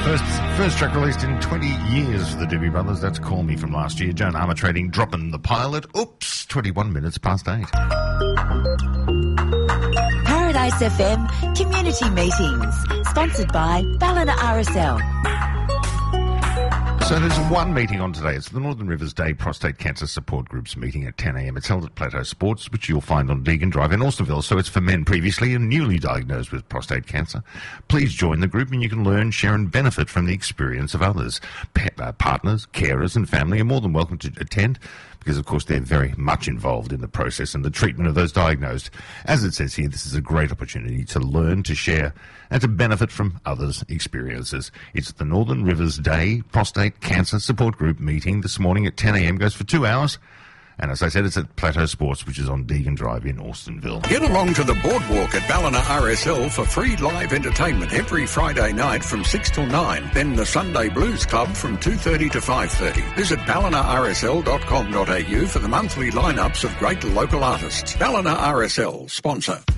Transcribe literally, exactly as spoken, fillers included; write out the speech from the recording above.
First, first track released in twenty years for the Doobie Brothers. That's Call Me from last year. Joan Armour Trading dropping the pilot. Oops, twenty-one minutes past eight. Paradise F M Community Meetings, sponsored by Ballina R S L. So there's one meeting on today. It's the Northern Rivers Day Prostate Cancer Support Group's meeting at ten a.m. It's held at Plateau Sports, which you'll find on Deagon Drive in Alstonville. So it's for men previously and newly diagnosed with prostate cancer. Please join the group and you can learn, share and benefit from the experience of others. Pa- uh, partners, carers and family are more than welcome to attend because, of course, they're very much involved in the process and the treatment of those diagnosed. As it says here, this is a great opportunity to learn, to share and to benefit from others' experiences. It's the Northern Rivers Day Prostate Cancer Support Group meeting this morning at ten a.m. Goes for two hours. And as I said, it's at Plateau Sports, which is on Deagon Drive in Alstonville. Get along to the Boardwalk at Ballina R S L for free live entertainment every Friday night from six till nine. Then the Sunday Blues Club from two thirty to five thirty. Visit ballina r s l dot com dot a u for the monthly lineups of great local artists. Ballina R S L, sponsor.